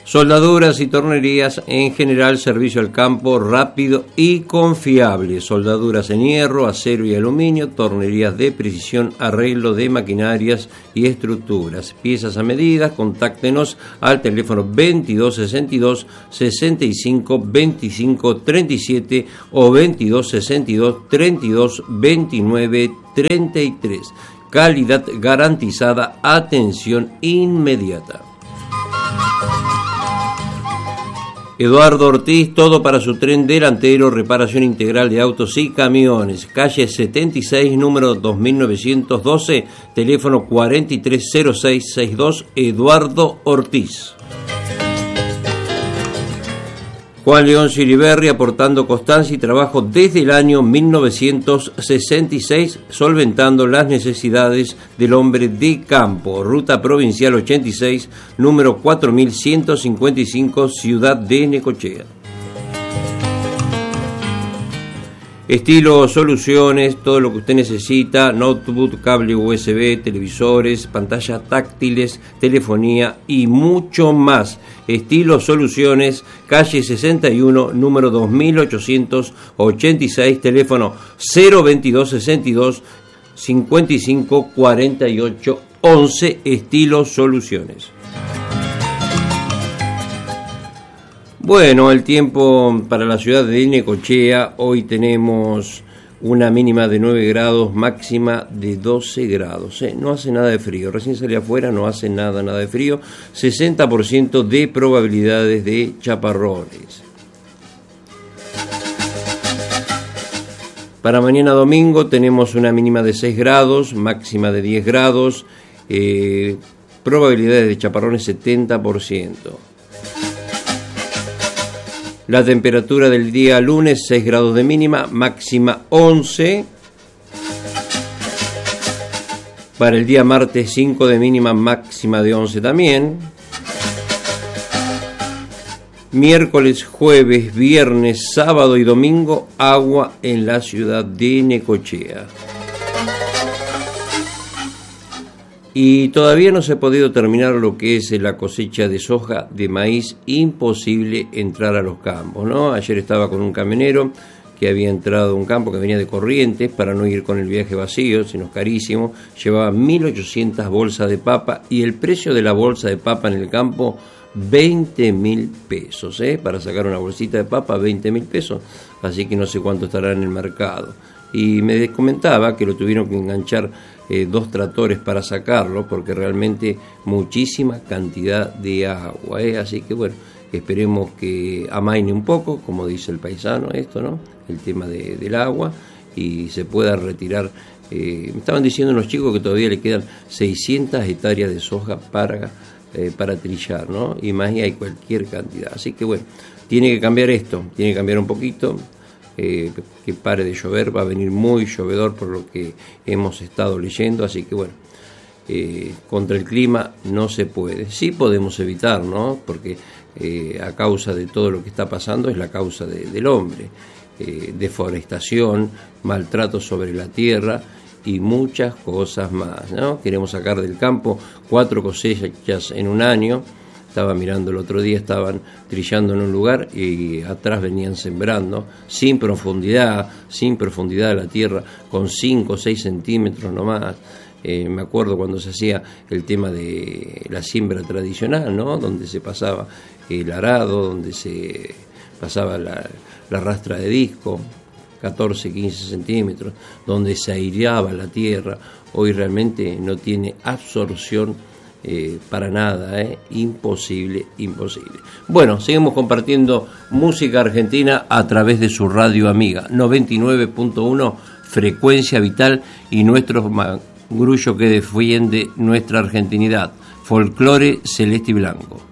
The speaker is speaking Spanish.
Soldaduras y tornerías en general, servicio al campo rápido y confiable. Soldaduras en hierro, acero y aluminio, tornerías de precisión, arreglo de maquinarias y estructuras. Piezas a medida, contáctenos al teléfono 2262 65 25 37 o 2262 32 29 33. Calidad garantizada, atención inmediata. Eduardo Ortiz, todo para su tren delantero, reparación integral de autos y camiones. Calle 76, número 2912, teléfono 430662, Eduardo Ortiz. Juan León Siliberri, aportando constancia y trabajo desde el año 1966, solventando las necesidades del hombre de campo. Ruta Provincial 86, número 4155, Ciudad de Necochea. Estilo Soluciones, todo lo que usted necesita, notebook, cable USB, televisores, pantallas táctiles, telefonía y mucho más. Estilo Soluciones, calle 61, número 2886, teléfono 02262 55 48 11, Estilo Soluciones. Bueno, el tiempo para la ciudad de Necochea, hoy tenemos una mínima de 9 grados, máxima de 12 grados. No hace nada de frío, recién salí afuera, no hace nada de frío. 60% de probabilidades de chaparrones. Para mañana domingo tenemos una mínima de 6 grados, máxima de 10 grados, probabilidades de chaparrones 70%. La temperatura del día lunes, 6 grados de mínima, máxima 11. Para el día martes, 5 de mínima, máxima de 11 también. Miércoles, jueves, viernes, sábado y domingo, agua en la ciudad de Necochea. Y todavía no se ha podido terminar lo que es la cosecha de soja, de maíz, imposible entrar a los campos, ¿no? Ayer estaba con un camionero que había entrado a un campo que venía de Corrientes para no ir con el viaje vacío, sino carísimo, llevaba 1.800 bolsas de papa y el precio de la bolsa de papa en el campo, 20.000 pesos, para sacar una bolsita de papa, 20.000 pesos, así que no sé cuánto estará en el mercado. Y me comentaba que lo tuvieron que enganchar 2 tractores para sacarlo, porque realmente muchísima cantidad de agua, así que bueno, esperemos que amaine un poco, como dice el paisano esto, ¿no? El tema del agua, y se pueda retirar. Me estaban diciendo unos chicos que todavía le quedan 600 hectáreas de soja para trillar, ¿no? Y más hay cualquier cantidad, así que bueno, tiene que cambiar esto, tiene que cambiar un poquito. Que pare de llover, va a venir muy llovedor por lo que hemos estado leyendo, así que bueno, contra el clima no se puede. Sí podemos evitar, ¿no? Porque a causa de todo lo que está pasando es la causa del hombre, deforestación, maltrato sobre la tierra y muchas cosas más, ¿no? Queremos sacar del campo 4 cosechas en un año. Estaba mirando el otro día, estaban trillando en un lugar y atrás venían sembrando sin profundidad la tierra, con 5 o 6 centímetros nomás. Me acuerdo cuando se hacía el tema de la siembra tradicional, ¿no? Donde se pasaba el arado, donde se pasaba la rastra de disco, 14, 15 centímetros, donde se aireaba la tierra. Hoy realmente no tiene absorción para nada, imposible. Bueno, seguimos compartiendo música argentina a través de su radio amiga 99.1 Frecuencia Vital y nuestro grullo que defiende nuestra argentinidad, folclore celeste y blanco.